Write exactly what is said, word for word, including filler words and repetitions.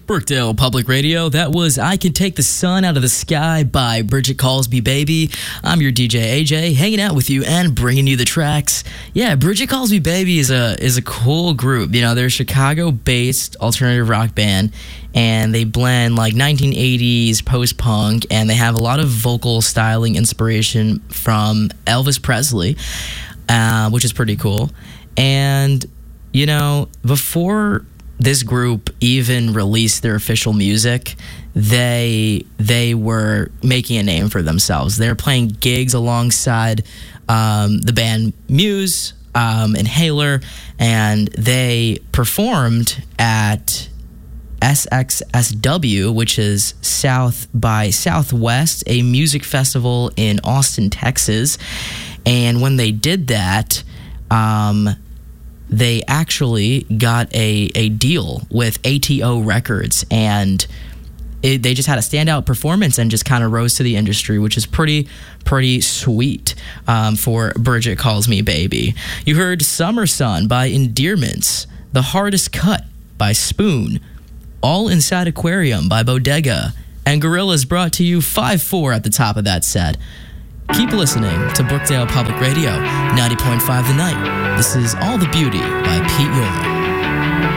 Brookdale Public Radio. That was I Can Take the Sun Out of the Sky by Bridget Callsby Baby. I'm your D J A J, hanging out with you and bringing you the tracks. Yeah, Bridget Callsby Baby is a is a cool group. You know, they're a Chicago-based alternative rock band, and they blend like nineteen eighties post-punk, and they have a lot of vocal styling inspiration from Elvis Presley, uh, which is pretty cool. And, you know, before this group even released their official music, they they were making a name for themselves. They're playing gigs alongside um, the band Muse, um, Inhaler, and they performed at S X S W, which is South by Southwest, a music festival in Austin, Texas. And when they did that, um, they actually got a, a deal with A T O Records, and it, they just had a standout performance and just kind of rose to the industry, which is pretty, pretty sweet um, for Bridget Callsby Baby. You heard Summer Sun by Endearments, The Hardest Cut by Spoon, All Inside Aquarium by Bodega, and Gorillaz brought to you five four at the top of that set. Keep listening to Brookdale Public Radio, ninety point five The Night. This is All the Beauty by Pete York.